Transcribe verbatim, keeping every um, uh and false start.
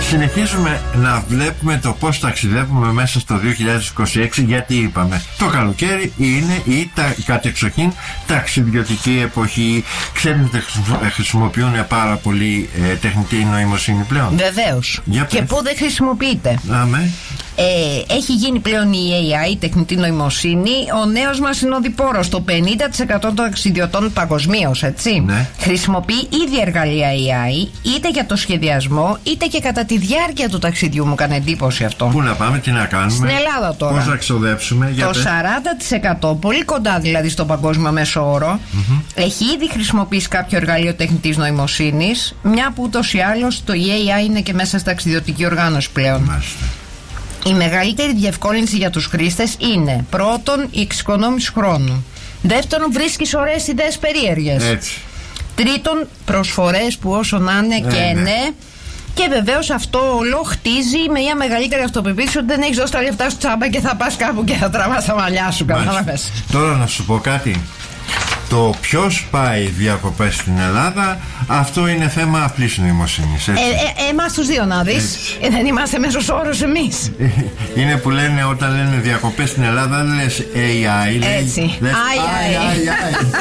Συνεχίζουμε να βλέπουμε το πώς ταξιδεύουμε μέσα στο δύο χιλιάδες είκοσι έξι, γιατί είπαμε το καλοκαίρι είναι η τα, κατεξοχήν ταξιδιωτική εποχή. Ξέρετε, χρησιμοποιούν πάρα πολύ ε, τεχνητή νοημοσύνη πλέον. Βεβαίως. Και πού δεν χρησιμοποιείται. Άμε. Ε, έχει γίνει πλέον η έι άι, η τεχνητή νοημοσύνη, ο νέος μας συνοδοιπόρος. Το πενήντα τοις εκατό των ταξιδιωτών παγκοσμίως, έτσι, ναι, χρησιμοποιεί ήδη εργαλεία έι άι, είτε για το σχεδιασμό, είτε και κατά τη διάρκεια του ταξιδιού. Μου έκανε εντύπωση αυτό. Πού να πάμε, τι να κάνουμε. Στην Ελλάδα τώρα. Πώς να ξοδέψουμε. Για το πες. σαράντα τοις εκατό, πολύ κοντά δηλαδή στον παγκόσμιο μέσο όρο, mm-hmm. έχει ήδη χρησιμοποιήσει κάποιο εργαλείο τεχνητής νοημοσύνης, μια που ούτως ή άλλως το έι άι είναι και μέσα στη ταξιδιωτική οργάνωση πλέον. Μάλιστα. Η μεγαλύτερη διευκόλυνση για τους χρήστες είναι πρώτον η εξοικονόμηση χρόνου. Δεύτερον, βρίσκεις ωραίες ιδέες περίεργες. Έτσι. Τρίτον, προσφορές που όσο να είναι ε, και ναι. ναι. Και βεβαίως αυτό όλο χτίζει με μια μεγαλύτερη αυτοπεποίθηση ότι δεν έχεις δώσει τα λεφτά σου τσάμπα και θα πας κάπου και θα τραβάς τα μαλλιά σου. Κατάλαβες. Τώρα να σου πω κάτι. Το ποιος πάει διακοπές στην Ελλάδα, αυτό είναι θέμα απλής νοημοσύνης. Ε, ε, εμάς τους δύο να δεις. Ε, δεν είμαστε μέσος όρος εμείς. Είναι που λένε όταν λένε διακοπές στην Ελλάδα, δεν λες έι άι. Έτσι. Λες, Άι, άι.